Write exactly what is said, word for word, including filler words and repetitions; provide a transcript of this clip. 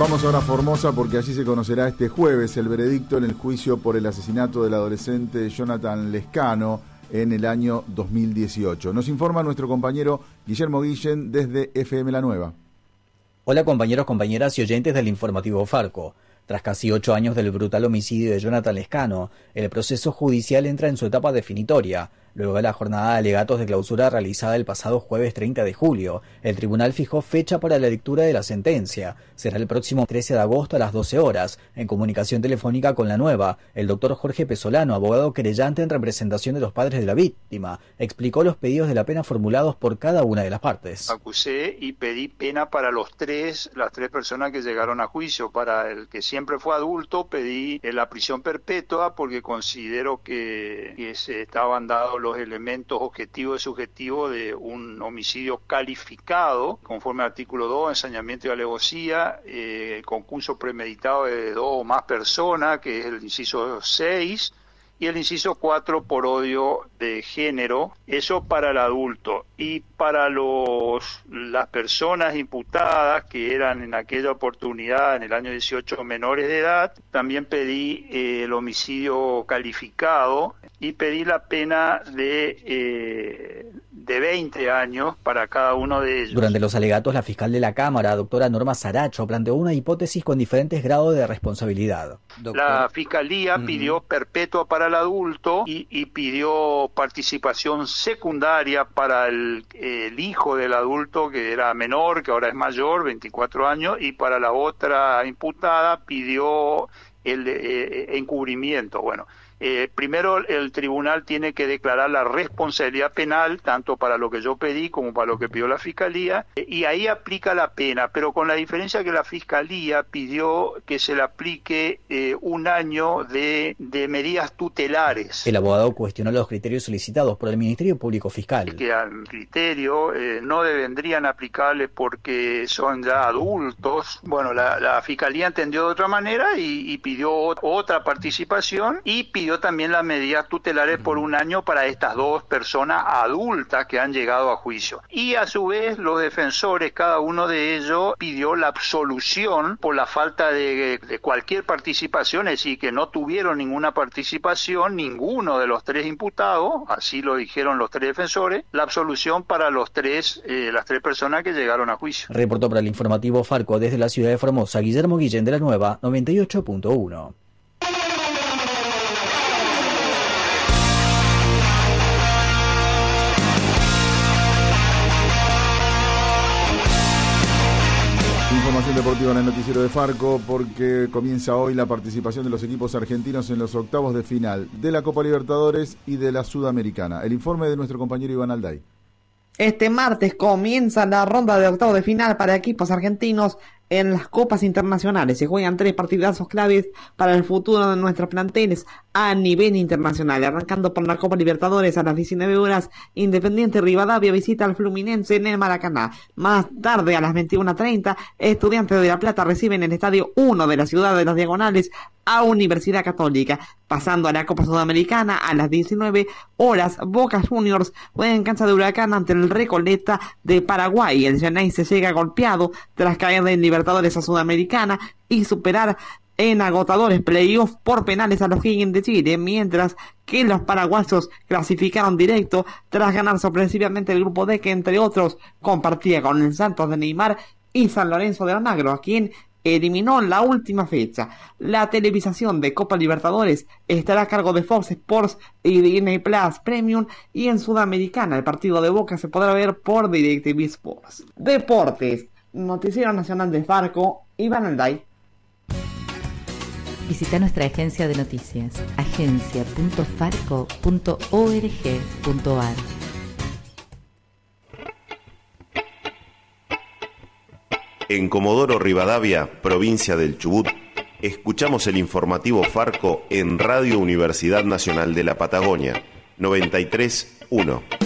Vamos ahora a Formosa porque allí se conocerá este jueves el veredicto en el juicio por el asesinato del adolescente Jonathan Lescano en el año dos mil dieciocho. Nos informa nuestro compañero Guillermo Guillén desde F M La Nueva. Hola compañeros, compañeras y oyentes del informativo Farco. Tras casi ocho años del brutal homicidio de Jonathan Lescano, el proceso judicial entra en su etapa definitoria. Luego de la jornada de alegatos de clausura realizada el pasado jueves treinta de julio, el tribunal fijó fecha para la lectura de la sentencia. Será el próximo trece de agosto a las doce horas. En comunicación telefónica con La Nueva, el doctor Jorge Pesolano, abogado querellante en representación de los padres de la víctima, explicó los pedidos de la pena formulados por cada una de las partes. Acusé y pedí pena para los tres, las tres personas que llegaron a juicio. Para el que siempre fue adulto, pedí la prisión perpetua porque considero que, que se estaban dados los elementos objetivos y subjetivos de un homicidio calificado, conforme al artículo dos, ensañamiento y alevosía, eh, concurso premeditado de dos o más personas, que es el inciso seis, y el inciso cuatro por odio de género, eso para el adulto. Y para los las personas imputadas, que eran en aquella oportunidad, en el año dieciocho, menores de edad, también pedí eh, el homicidio calificado y pedí la pena de, eh, de veinte años para cada uno de ellos. Durante los alegatos, la fiscal de la Cámara, doctora Norma Saracho, planteó una hipótesis con diferentes grados de responsabilidad. Doctor. La Fiscalía uh-huh. pidió perpetua para el adulto y, y pidió participación secundaria para el, el hijo del adulto, que era menor, que ahora es mayor, veinticuatro años, y para la otra imputada pidió el eh, encubrimiento. Bueno, Eh, primero el tribunal tiene que declarar la responsabilidad penal, tanto para lo que yo pedí como para lo que pidió la Fiscalía, eh, y ahí aplica la pena, pero con la diferencia que la Fiscalía pidió que se le aplique eh, un año de, de medidas tutelares. El abogado cuestionó los criterios solicitados por el Ministerio Público Fiscal. Que al criterio eh, no devendrían aplicables porque son ya adultos. Bueno, la, la Fiscalía entendió de otra manera y, y pidió otra participación y pidió también las medidas tutelares por un año para estas dos personas adultas que han llegado a juicio. Y a su vez los defensores, cada uno de ellos pidió la absolución por la falta de, de cualquier participación, es decir, que no tuvieron ninguna participación, ninguno de los tres imputados, así lo dijeron los tres defensores, la absolución para los tres, eh, las tres personas que llegaron a juicio. Reportó para el informativo Farco desde la ciudad de Formosa, Guillermo Guillén de La Nueva, noventa y ocho punto uno. Información deportiva en el noticiero de Farco porque comienza hoy la participación de los equipos argentinos en los octavos de final de la Copa Libertadores y de la Sudamericana. El informe de nuestro compañero Iván Alday. Este martes comienza la ronda de octavos de final para equipos argentinos en las copas internacionales. Se juegan tres partidazos claves para el futuro de nuestros planteles a nivel internacional. Arrancando por la Copa Libertadores a las diecinueve horas, Independiente Rivadavia visita al Fluminense en el Maracaná. Más tarde, a las veintiuna treinta, Estudiantes de La Plata reciben en el Estadio uno de la Ciudad de las Diagonales a Universidad Católica. Pasando a la Copa Sudamericana, a las diecinueve horas, Boca Juniors juega en cancha de Huracán ante el Recoleta de Paraguay. El Yaney se llega golpeado tras caer en Libertadores a Sudamericana y superar en agotadores playoffs por penales a los Higgins de Chile, mientras que los paraguayos clasificaron directo tras ganar sorpresivamente el grupo D, que entre otros compartía con el Santos de Neymar y San Lorenzo de Almagro, a quien eliminó la última fecha. La televisación de Copa Libertadores estará a cargo de Fox Sports y Disney Plus Premium, y en Sudamericana el partido de Boca se podrá ver por DirecTV Sports. Deportes, Noticiero Nacional de Farco, Iván Alday. Visita nuestra agencia de noticias, agencia punto farco punto org punto ar. En Comodoro Rivadavia, provincia del Chubut, escuchamos el informativo Farco en Radio Universidad Nacional de la Patagonia, noventa y tres punto uno.